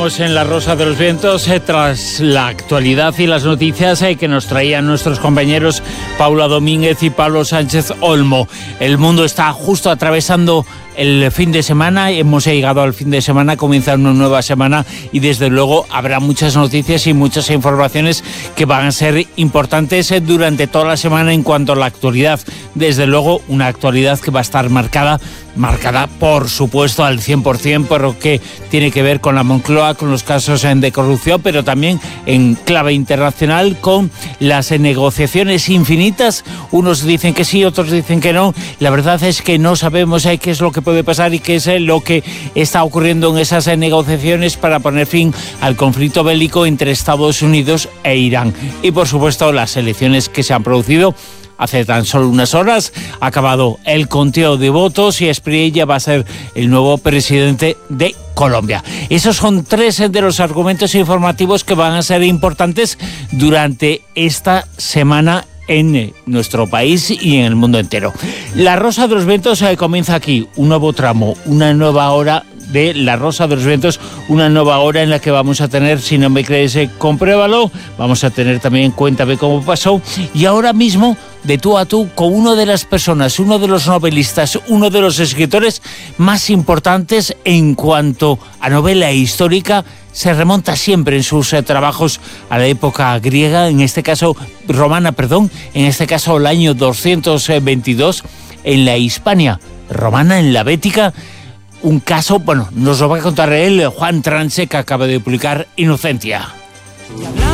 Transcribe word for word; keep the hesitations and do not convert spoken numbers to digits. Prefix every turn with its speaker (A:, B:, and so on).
A: Entramos en La Rosa de los Vientos eh, tras la actualidad y las noticias eh, que nos traían nuestros compañeros Paula Domínguez y Pablo Sánchez Olmo. El mundo está justo atravesando el fin de semana, hemos llegado al fin de semana, comienza una nueva semana y desde luego habrá muchas noticias y muchas informaciones que van a ser importantes durante toda la semana en cuanto a la actualidad. Desde luego una actualidad que va a estar marcada, marcada por supuesto al cien por ciento por lo que tiene que ver con la Moncloa, con los casos de corrupción, pero también en clave internacional con las negociaciones infinitas. Unos dicen que sí, otros dicen que no. La verdad es que no sabemos eh, qué es lo que puede pasar y qué es eh, lo que está ocurriendo en esas eh, negociaciones para poner fin al conflicto bélico entre Estados Unidos e Irán. Y por supuesto las elecciones que se han producido hace tan solo unas horas. Ha acabado el conteo de votos y Espriella va a ser el nuevo presidente de Colombia. Esos son tres de los argumentos informativos que van a ser importantes durante esta semana en nuestro país y en el mundo entero. La Rosa de los Vientos eh, comienza aquí, un nuevo tramo, una nueva hora de La Rosa de los Vientos, una nueva hora en la que vamos a tener, si no me crees, eh, compruébalo, vamos a tener también Cuéntame cómo pasó, y ahora mismo, de tú a tú, con una de las personas, uno de los novelistas, uno de los escritores más importantes en cuanto a novela histórica. Se remonta siempre en sus eh, trabajos a la época griega, en este caso romana, perdón, en este caso el año doscientos veintidós, en la Hispania romana, en la Bética. Un caso, bueno, nos lo va a contar él, Juan Transe, que acaba de publicar Inocentia.